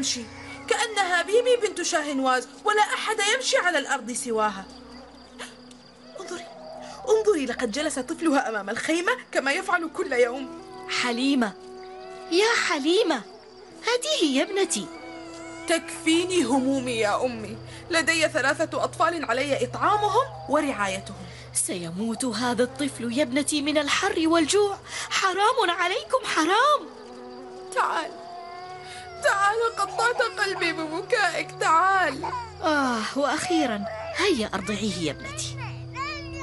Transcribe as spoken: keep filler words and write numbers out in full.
تمشي كأنها بيبي بنت شاهنواز، ولا أحد يمشي على الأرض سواها. انظري انظري، لقد جلس طفلها أمام الخيمة كما يفعل كل يوم. حليمة، يا حليمة، هذه هي ابنتي. تكفيني همومي يا أمي، لدي ثلاثة أطفال علي إطعامهم ورعايتهم. سيموت هذا الطفل يا ابنتي من الحر والجوع، حرام عليكم، حرام. تعال تعال، قطعت قلبي ببكائك، تعال. آه، وأخيرا هيا أرضعيه يا ابنتي.